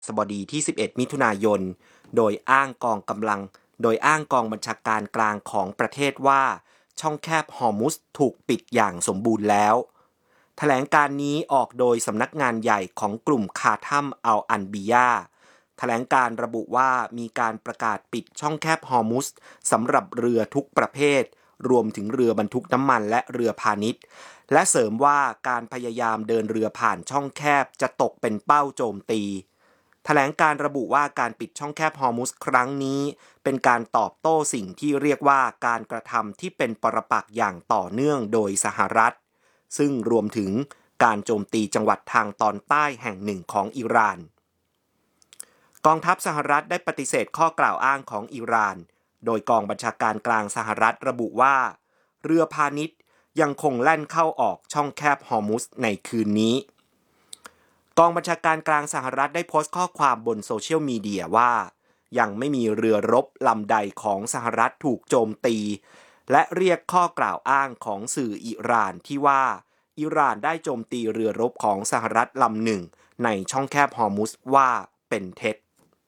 สบดีที่ 11 มิถุนายน โดยอ้างกองบัญชาการกลางของประเทศว่าช่องแคบฮอร์มุซถูกปิดอย่างสมบูรณ์แล้วแถลงการนี้ออกโดยสำนักงานใหญ่ของกลุ่มคาทัมอัลอันบียาแถลงการระบุว่ามีการประกาศปิดช่องแคบฮอร์มุซสำหรับเรือทุกประเภทรวมถึงเรือบรรทุกน้ำมันและเรือพาณิชย์และเสริมว่าการพยายามเดินเรือผ่านช่องแคบจะตกเป็นเป้าโจมตีแถลงการระบุว่าการปิดช่องแคบฮอร์มุซครั้งนี้เป็นการตอบโต้สิ่งที่เรียกว่าการกระทำที่เป็นปรปักษ์อย่างต่อเนื่องโดยสหรัฐซึ่งรวมถึงการโจมตีจังหวัดทางตอนใต้แห่งหนึ่งของอิหร่านกองทัพสหรัฐได้ปฏิเสธข้อกล่าวอ้างของอิหร่านโดยกองบัญชาการกลางสหรัฐระบุว่าเรือพาณิชย์ยังคงแล่นเข้าออกช่องแคบฮอร์มุซในคืนนี้กองบัญชาการกลางสหรัฐได้โพสต์ข้อความบนโซเชียลมีเดียว่ายังไม่มีเรือรบลำใดของสหรัฐถูกโจมตีและเรียกข้อกล่าวอ้างของสื่ออิหร่านที่ว่าอิหร่านได้โจมตีเรือรบของสหรัฐลำหนึ่งในช่องแคบฮอร์มุซว่าเป็นเท็จ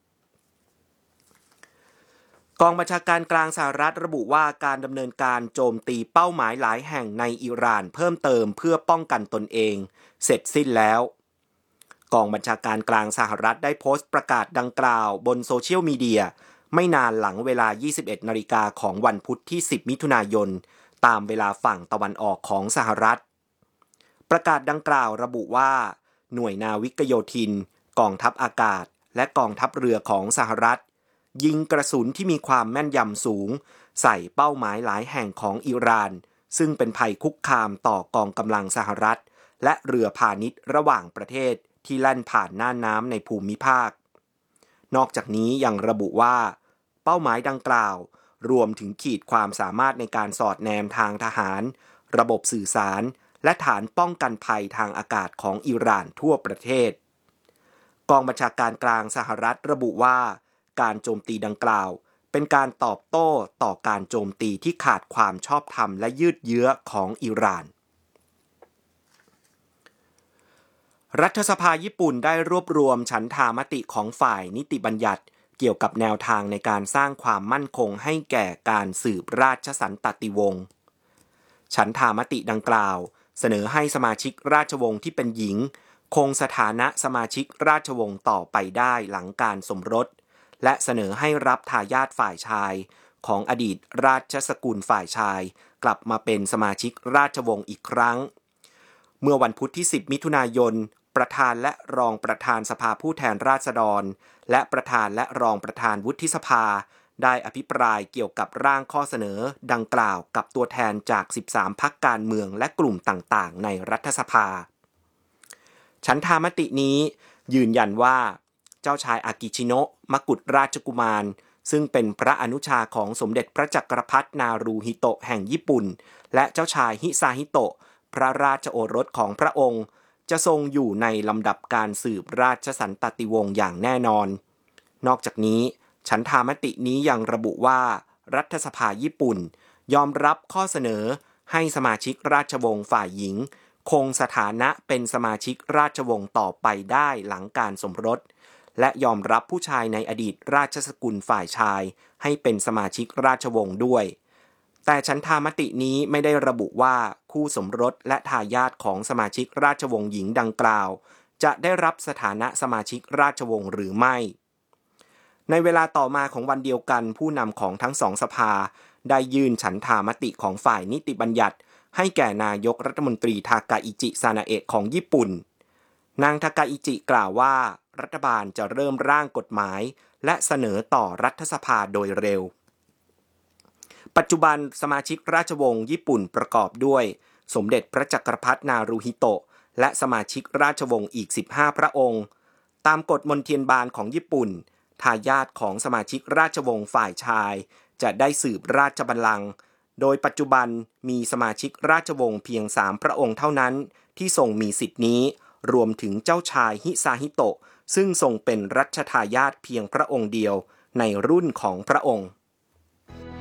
กองบัญชาการกลางสหรัฐระบุว่าการดำเนินการโจมตีเป้าหมายหลายแห่งในอิหร่านเพิ่มเติมเพื่อป้องกันตนเองเสร็จสิ้นแล้วกองบัญชาการกลางสหรัฐได้โพสต์ประกาศดังกล่าวบนโซเชียลมีเดียไม่นานหลังเวลา 21 นาฬิกาของวันพุธที่ 10 มิถุนายนตามเวลาฝั่งตะวันออกของสหรัฐประกาศดังกล่าวระบุว่าหน่วยนาวิกโยธินกองทัพอากาศและกองทัพเรือของสหรัฐยิงกระสุนที่มีความแม่นยำสูงใส่เป้าหมายหลายแห่งของอิหร่านซึ่งเป็นภัยคุกคามต่อกองกำลังสหรัฐและเรือพาณิชย์ระหว่างประเทศที่แล่นผ่านน่านน้ำในภูมิภาคนอกจากนี้ยังระบุว่าเป้าหมายดังกล่าวรวมถึงขีดความสามารถในการสอดแนมทางทหารระบบสื่อสารและฐานป้องกันภัยทางอากาศของอิหร่านทั่วประเทศกองบัญชาการกลางสหรัฐระบุว่าการโจมตีดังกล่าวเป็นการตอบโต้ต่อการโจมตีที่ขาดความชอบธรรมและยืดเยื้อของอิหร่านรัฐสภาญี่ปุ่นได้รวบรวมฉันทามติของฝ่ายนิติบัญญัติเกี่ยวกับแนวทางในการสร้างความมั่นคงให้แก่การสืบราชสันตติวงศ์ฉันทามติดังกล่าวเสนอให้สมาชิกราชวงศ์ที่เป็นหญิงคงสถานะสมาชิกราชวงศ์ต่อไปได้หลังการสมรสและเสนอให้รับทายาทฝ่ายชายของอดีตราชสกุลฝ่ายชายกลับมาเป็นสมาชิกราชวงศ์อีกครั้งเมื่อวันพุธที่ 10 มิถุนายนประธานและรองประธานสภาผู้แทนราษฎรและประธานและรองประธานวุฒิสภาได้อภิปรายเกี่ยวกับร่างข้อเสนอดังกล่าวกับตัวแทนจาก 13 พรรคการเมืองและกลุ่มต่างๆในรัฐสภาฉันทามตินี้ยืนยันว่าเจ้าชายอากิชิโนะมกุฎราชกุมารซึ่งเป็นพระอนุชาของสมเด็จพระจักรพรรดินารูฮิโตะแห่งญี่ปุ่นและเจ้าชายฮิซาฮิโตะพระราชโอรสของพระองค์จะทรงอยู่ในลำดับการสืบราชสันตติวงศ์อย่างแน่นอนนอกจากนี้ฉันทามตินี้ยังระบุว่ารัฐสภาญี่ปุ่นยอมรับข้อเสนอให้สมาชิกราชวงศ์ฝ่ายหญิงคงสถานะเป็นสมาชิกราชวงศ์ต่อไปได้หลังการสมรสและยอมรับผู้ชายในอดีตราชสกุลฝ่ายชายให้เป็นสมาชิกราชวงศ์ด้วยแต่ฉันทามตินี้ไม่ได้ระบุว่าคู่สมรสและทายาทของสมาชิกราชวงศ์หญิงดังกล่าวจะได้รับสถานะสมาชิกราชวงศ์หรือไม่ในเวลาต่อมาของวันเดียวกันผู้นำของทั้งสองสภาได้ยื่นฉันทามติของฝ่ายนิติบัญญัติให้แก่นายกรัฐมนตรีทากาอิจิซานาเอะของญี่ปุ่นนางทากาอิจิกล่าวว่ารัฐบาลจะเริ่มร่างกฎหมายและเสนอต่อรัฐสภาโดยเร็วปัจจุบันสมาชิกราชวงศ์ญี่ปุ่นประกอบด้วยสมเด็จพระจักรพรรดินารูฮิโตะและสมาชิกราชวงศ์อีก15พระองค์ตามกฎมนเทียนบานของญี่ปุ่นทายาทของสมาชิกราชวงศ์ฝ่ายชายจะได้สืบราชบัลลังก์โดยปัจจุบันมีสมาชิกราชวงศ์เพียง3พระองค์เท่านั้นที่ทรงมีสิทธินี้รวมถึงเจ้าชายฮิซาฮิโตะซึ่งทรงเป็นรัชทายาทเพียงพระองค์เดียวในรุ่นของพระองค์